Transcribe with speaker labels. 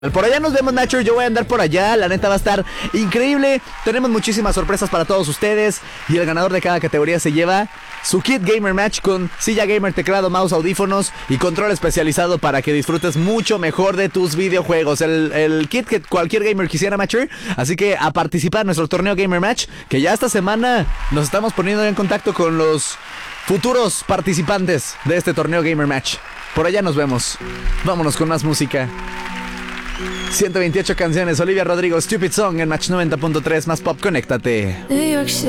Speaker 1: Por allá nos vemos, Nacho. Yo voy a andar por allá. La neta va a estar increíble. Tenemos muchísimas sorpresas para todos ustedes. Y el ganador de cada categoría se lleva su kit Gamer Match con silla gamer, teclado, mouse, audífonos y control especializado para que disfrutes mucho mejor de tus videojuegos. El kit que cualquier gamer quisiera, Matcher. Así que a participar en nuestro torneo Gamer Match, que ya esta semana nos estamos poniendo en contacto con los futuros participantes de este torneo Gamer Match. Por allá nos vemos. Vámonos con más música. 128 canciones, Olivia Rodrigo, Stupid Song en Match 90.3, más pop, conéctate.